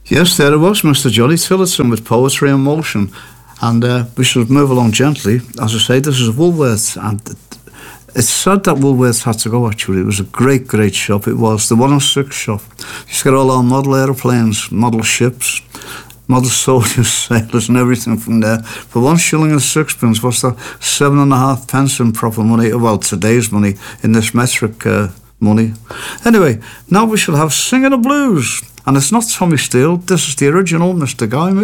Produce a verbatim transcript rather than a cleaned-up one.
Yes, there it was, Mister Johnny Tillotson with Poetry in Motion. And uh, we should move along gently. As I say, this is Woolworths, and it's sad that Woolworths had to go, actually. It was a great, great shop. It was the one oh six shop. It's got all our model aeroplanes, model ships, model soldiers, sailors, and everything from there. For one shilling and sixpence, what's that? Seven and a half pence in proper money, well, today's money, in this metric uh, money. Anyway, now we shall have Singing the Blues. And it's not Tommy Steele, this is the original Mister Guy Mitchell.